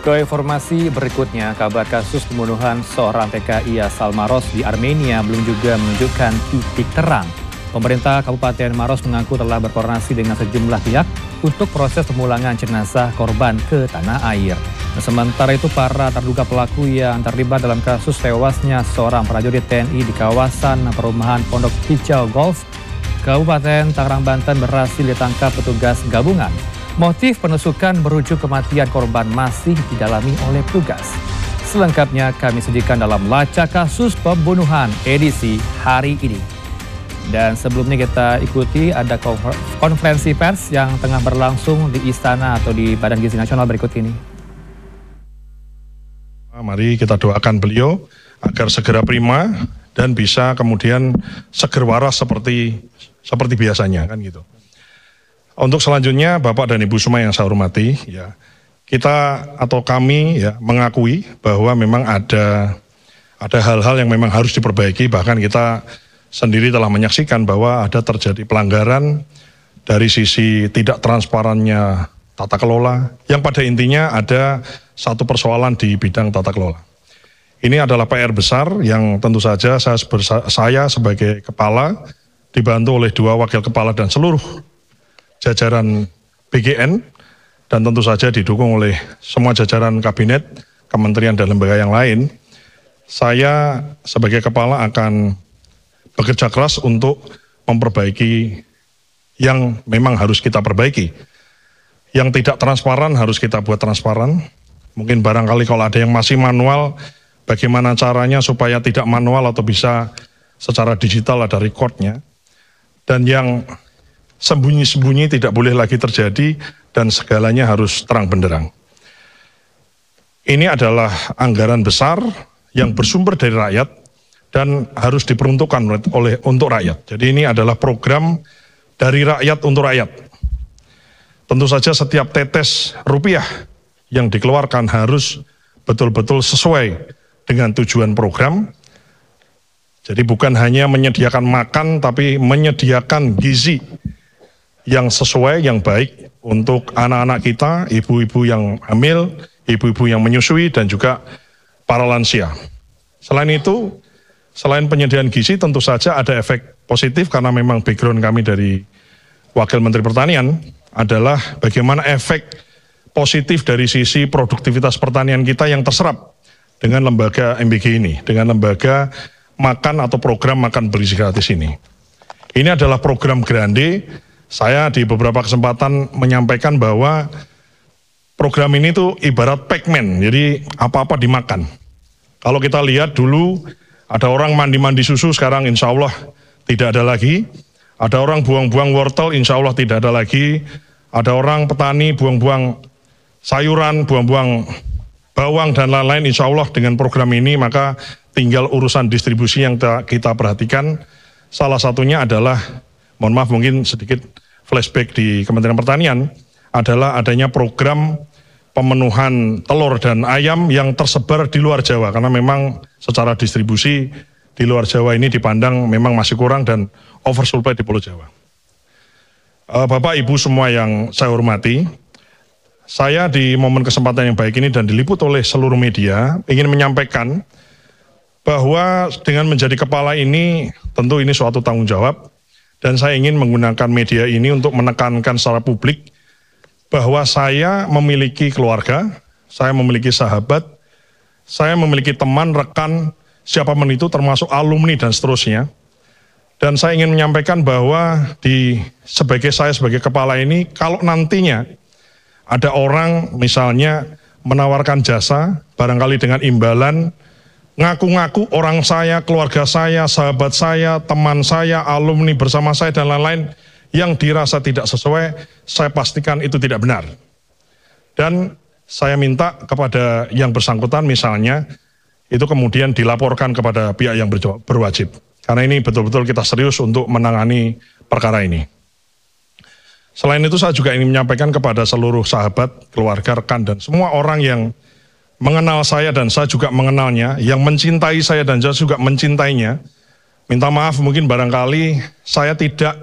Ke informasi berikutnya, kabar kasus pembunuhan seorang TKI asal Maros di Armenia belum juga menunjukkan titik terang. Pemerintah Kabupaten Maros mengaku telah berkoordinasi dengan sejumlah pihak untuk proses pemulangan jenazah korban ke tanah air. Sementara itu, para terduga pelaku yang terlibat dalam kasus tewasnya seorang prajurit TNI di kawasan perumahan Pondok Hijau Golf, Kabupaten Tangerang, Banten berhasil ditangkap petugas gabungan. Motif penusukan berujung kematian korban masih didalami oleh petugas. Selengkapnya kami sajikan dalam Lacak Kasus Pembunuhan edisi hari ini. Dan sebelumnya kita ikuti ada konferensi pers yang tengah berlangsung di Istana atau di Badan Gizi Nasional berikut ini. Mari kita doakan beliau agar segera prima dan bisa kemudian seger waras seperti biasanya, kan gitu. Untuk selanjutnya, Bapak dan Ibu semua yang saya hormati, ya, kita atau kami ya mengakui bahwa memang ada hal-hal yang memang harus diperbaiki. Bahkan kita sendiri telah menyaksikan bahwa ada terjadi pelanggaran dari sisi tidak transparannya tata kelola, yang pada intinya ada satu persoalan di bidang tata kelola. Ini adalah PR besar yang tentu saja saya sebagai kepala dibantu oleh 2 wakil kepala dan seluruh jajaran BGN, dan tentu saja didukung oleh semua jajaran kabinet, kementerian dan lembaga yang lain. Saya sebagai kepala akan bekerja keras untuk memperbaiki yang memang harus kita perbaiki. Yang tidak transparan harus kita buat transparan. Mungkin barangkali kalau ada yang masih manual, bagaimana caranya supaya tidak manual atau bisa secara digital ada recordnya. Dan yang sembunyi-sembunyi tidak boleh lagi terjadi dan segalanya harus terang benderang. Ini adalah anggaran besar yang bersumber dari rakyat dan harus diperuntukkan untuk rakyat. Jadi ini adalah program dari rakyat untuk rakyat. Tentu saja setiap tetes rupiah yang dikeluarkan harus betul-betul sesuai dengan tujuan program. Jadi bukan hanya menyediakan makan, tapi menyediakan gizi yang sesuai, yang baik untuk anak-anak kita, ibu-ibu yang hamil, ibu-ibu yang menyusui, dan juga para lansia. Selain itu, selain penyediaan gizi, tentu saja ada efek positif karena memang background kami dari Wakil Menteri Pertanian adalah bagaimana efek positif dari sisi produktivitas pertanian kita yang terserap dengan lembaga MBG ini, dengan lembaga makan atau program makan bergizi gratis ini. Ini adalah program grande. Saya di beberapa kesempatan menyampaikan bahwa program ini tuh ibarat Pac-Man, jadi apa-apa dimakan. Kalau kita lihat dulu ada orang mandi-mandi susu, sekarang insya Allah tidak ada lagi. Ada orang buang-buang wortel, insya Allah tidak ada lagi. Ada orang petani buang-buang sayuran, buang-buang bawang dan lain-lain, insya Allah dengan program ini maka tinggal urusan distribusi yang kita perhatikan. Salah satunya adalah, mohon maaf mungkin sedikit flashback di Kementerian Pertanian, adalah adanya program pemenuhan telur dan ayam yang tersebar di luar Jawa, karena memang secara distribusi di luar Jawa ini dipandang memang masih kurang dan oversupply di Pulau Jawa. Bapak Ibu semua yang saya hormati, saya di momen kesempatan yang baik ini dan diliput oleh seluruh media ingin menyampaikan bahwa dengan menjadi kepala ini tentu ini suatu tanggung jawab. Dan saya ingin menggunakan media ini untuk menekankan secara publik bahwa saya memiliki keluarga, saya memiliki sahabat, saya memiliki teman, rekan, siapapun itu termasuk alumni dan seterusnya. Dan saya ingin menyampaikan bahwa sebagai kepala ini, kalau nantinya ada orang misalnya menawarkan jasa, barangkali dengan imbalan, ngaku-ngaku orang saya, keluarga saya, sahabat saya, teman saya, alumni bersama saya dan lain-lain yang dirasa tidak sesuai, saya pastikan itu tidak benar. Dan saya minta kepada yang bersangkutan misalnya, itu kemudian dilaporkan kepada pihak yang berwajib. Karena ini betul-betul kita serius untuk menangani perkara ini. Selain itu saya juga ingin menyampaikan kepada seluruh sahabat, keluarga, rekan, dan semua orang yang mengenal saya dan saya juga mengenalnya, yang mencintai saya dan saya juga mencintainya. Minta maaf mungkin barangkali saya tidak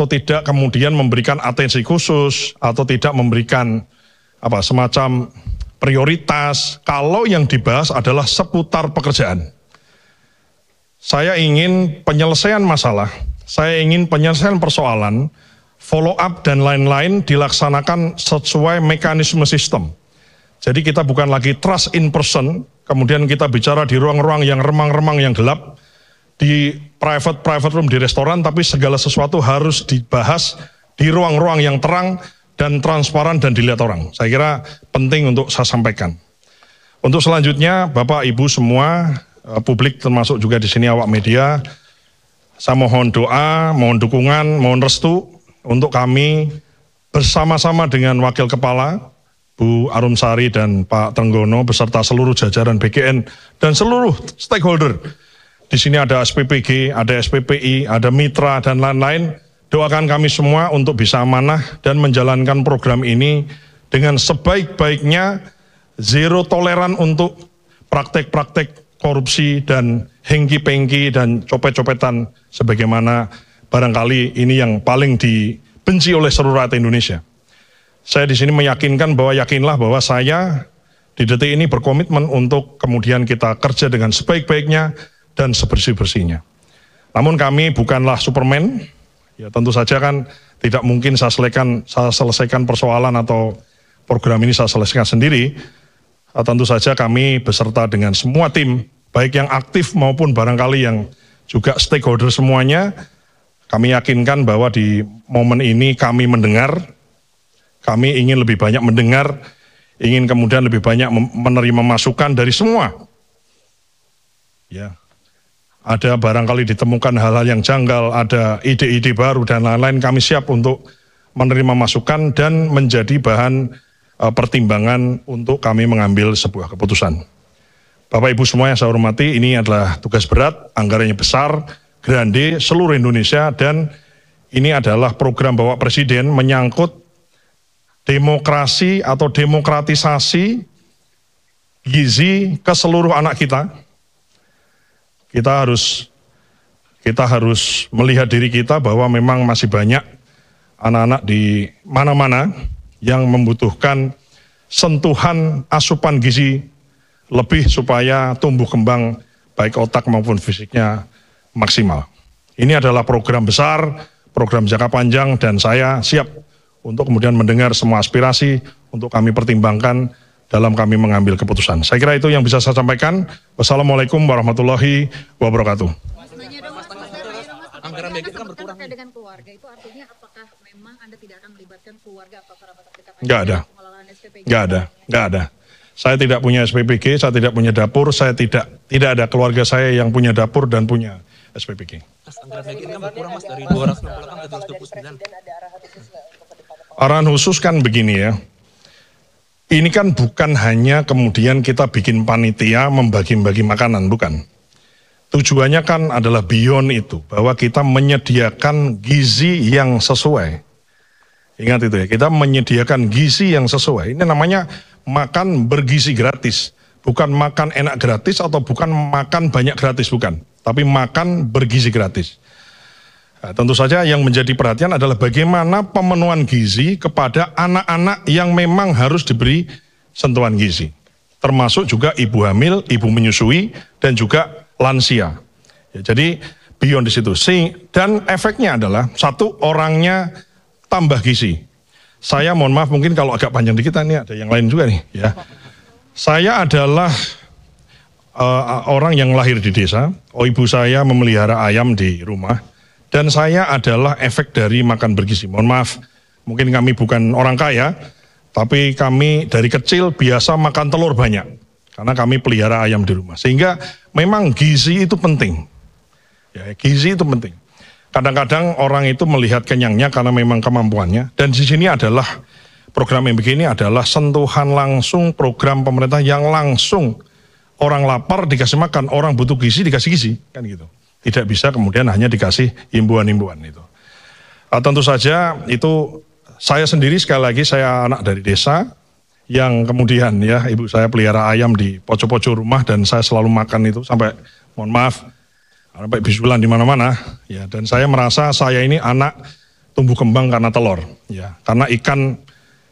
kemudian memberikan atensi khusus atau tidak memberikan semacam prioritas, kalau yang dibahas adalah seputar pekerjaan. Saya ingin penyelesaian masalah, saya ingin penyelesaian persoalan, follow up dan lain-lain dilaksanakan sesuai mekanisme sistem. Jadi kita bukan lagi trust in person, kemudian kita bicara di ruang-ruang yang remang-remang yang gelap, di private room di restoran, tapi segala sesuatu harus dibahas di ruang-ruang yang terang dan transparan dan dilihat orang. Saya kira penting untuk saya sampaikan. Untuk selanjutnya, Bapak, Ibu semua, publik termasuk juga di sini awak media, saya mohon doa, mohon dukungan, mohon restu untuk kami bersama-sama dengan Wakil Kepala, Bu Arumsari dan Pak Trenggono, beserta seluruh jajaran BGN dan seluruh stakeholder. Di sini ada SPPG, ada SPPI, ada mitra dan lain-lain. Doakan kami semua untuk bisa amanah dan menjalankan program ini dengan sebaik-baiknya, zero toleran untuk praktek-praktek korupsi dan hengki-pengki dan copet-copetan sebagaimana barangkali ini yang paling dibenci oleh seluruh rakyat Indonesia. Saya di sini meyakinkan bahwa yakinlah bahwa saya di detik ini berkomitmen untuk kemudian kita kerja dengan sebaik-baiknya dan sebersih-bersihnya. Namun kami bukanlah Superman. Ya tentu saja kan tidak mungkin saya selesaikan persoalan atau program ini saya selesaikan sendiri. Tentu saja kami beserta dengan semua tim, baik yang aktif maupun barangkali yang juga stakeholder semuanya, kami yakinkan bahwa di momen ini kami mendengar, kami ingin lebih banyak mendengar, ingin kemudian lebih banyak menerima masukan dari semua. Ya. Ada barangkali ditemukan hal-hal yang janggal, ada ide-ide baru dan lain-lain, kami siap untuk menerima masukan dan menjadi bahan pertimbangan untuk kami mengambil sebuah keputusan. Bapak Ibu semua yang saya hormati, ini adalah tugas berat, anggarannya besar, grande, seluruh Indonesia, dan ini adalah program Bapak Presiden menyangkut demokrasi atau demokratisasi gizi ke seluruh anak kita. Kita harus melihat diri kita bahwa memang masih banyak anak-anak di mana-mana yang membutuhkan sentuhan asupan gizi lebih supaya tumbuh kembang baik otak maupun fisiknya maksimal. Ini adalah program besar, program jangka panjang, dan saya siap untuk kemudian mendengar semua aspirasi untuk kami pertimbangkan dalam kami mengambil keputusan. Saya kira itu yang bisa saya sampaikan. Wassalamualaikum warahmatullahi wabarakatuh. Anggaran BGN kan berkurang dengan keluarga, itu artinya apakah memang Anda tidak akan melibatkan keluarga atau kerabat terdekat? Nggak ada. Saya tidak punya SPPG, saya tidak punya dapur, saya tidak ada keluarga saya yang punya dapur dan punya SPPG. Anggaran BGN kan berkurang Mas dari 268 ke 229. Arahan khusus kan begini ya. Ini kan bukan hanya kemudian kita bikin panitia membagi-bagi makanan, bukan. Tujuannya kan adalah beyond itu, bahwa kita menyediakan gizi yang sesuai. Ingat itu ya, kita menyediakan gizi yang sesuai. Ini namanya makan bergizi gratis. Bukan makan enak gratis atau bukan makan banyak gratis, bukan. Tapi makan bergizi gratis. Nah, tentu saja yang menjadi perhatian adalah bagaimana pemenuhan gizi kepada anak-anak yang memang harus diberi sentuhan gizi. Termasuk juga ibu hamil, ibu menyusui, dan juga lansia. Ya, jadi beyond di situ. Dan efeknya adalah satu, orangnya tambah gizi. Saya mohon maaf mungkin kalau agak panjang dikit, ini ada yang lain juga nih. Ya. Saya adalah orang yang lahir di desa. Ibu saya memelihara ayam di rumah. Dan saya adalah efek dari makan bergizi. Mohon maaf, mungkin kami bukan orang kaya, tapi kami dari kecil biasa makan telur banyak. Karena kami pelihara ayam di rumah. Sehingga memang gizi itu penting. Ya, gizi itu penting. Kadang-kadang orang itu melihat kenyangnya karena memang kemampuannya. Dan di sini adalah, program yang begini adalah sentuhan langsung program pemerintah yang langsung orang lapar dikasih makan, orang butuh gizi dikasih gizi. Kan gitu. Tidak bisa kemudian hanya dikasih himbauan-himbauan itu. Tentu saja itu saya sendiri, sekali lagi saya anak dari desa yang kemudian ya ibu saya pelihara ayam di pojok-pojok rumah dan saya selalu makan itu sampai mohon maaf sampai bisulan di mana-mana ya, dan saya merasa saya ini anak tumbuh kembang karena telur ya, karena ikan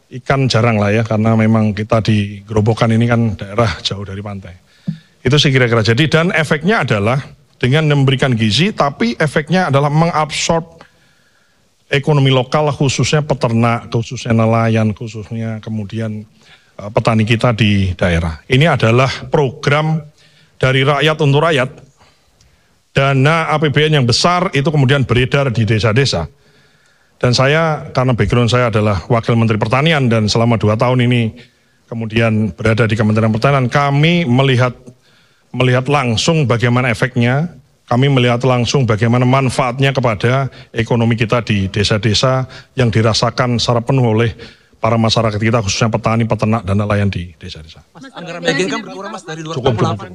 ikan jarang lah ya, karena memang kita di Grobogan ini kan daerah jauh dari pantai. Itu sih kira-kira. Jadi dan efeknya adalah dengan memberikan gizi, tapi efeknya adalah mengabsorb ekonomi lokal, khususnya peternak, khususnya nelayan, khususnya kemudian petani kita di daerah. Ini adalah program dari rakyat untuk rakyat. Dana APBN yang besar itu kemudian beredar di desa-desa. Dan saya, karena background saya adalah Wakil Menteri Pertanian dan selama 2 tahun ini kemudian berada di Kementerian Pertanian, kami melihat langsung bagaimana efeknya, kami melihat langsung bagaimana manfaatnya kepada ekonomi kita di desa-desa yang dirasakan secara penuh oleh para masyarakat kita, khususnya petani, peternak, dan nelayan di desa-desa. Mas, anggaran daging kan berkurang Mas dari 2,8.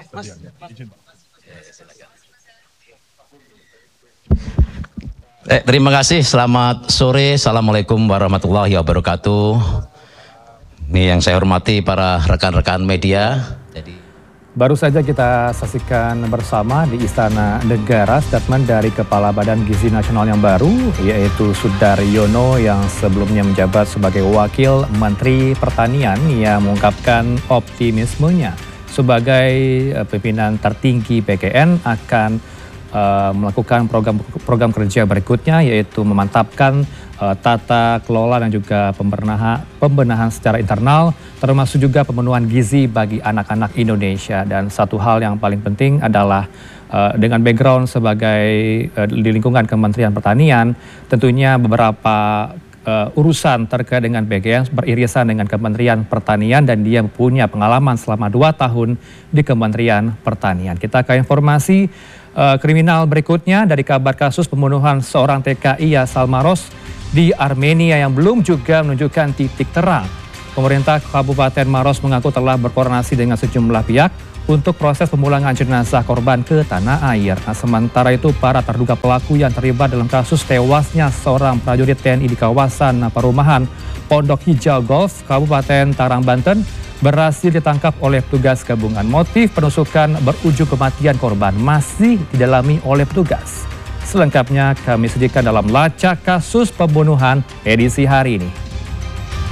Terima kasih, selamat sore, Assalamualaikum warahmatullahi wabarakatuh. Ini yang saya hormati para rekan-rekan media. Baru saja kita saksikan bersama di Istana Negara statement dari Kepala Badan Gizi Nasional yang baru, yaitu Sudaryono yang sebelumnya menjabat sebagai Wakil Menteri Pertanian, yang mengungkapkan optimismenya sebagai pimpinan tertinggi PGN akan melakukan program kerja berikutnya, yaitu memantapkan tata kelola dan juga pembenahan secara internal, termasuk juga pemenuhan gizi bagi anak-anak Indonesia. Dan satu hal yang paling penting adalah dengan background sebagai di lingkungan Kementerian Pertanian, tentunya beberapa urusan terkait dengan BGN beririsan dengan Kementerian Pertanian, dan dia punya pengalaman selama 2 tahun di Kementerian Pertanian. Kita ke informasi kriminal berikutnya dari kabar kasus pembunuhan seorang TKI asal Maros di Armenia yang belum juga menunjukkan titik terang. Pemerintah Kabupaten Maros mengaku telah berkoordinasi dengan sejumlah pihak untuk proses pemulangan jenazah korban ke tanah air. Nah, sementara itu para terduga pelaku yang terlibat dalam kasus tewasnya seorang prajurit TNI di kawasan perumahan Pondok Hijau Golf, Kabupaten Tangerang, Banten, berhasil ditangkap oleh petugas gabungan. Motif penusukan berujung kematian korban masih didalami oleh petugas. Selengkapnya kami sajikan dalam Lacak Kasus Pembunuhan edisi hari ini.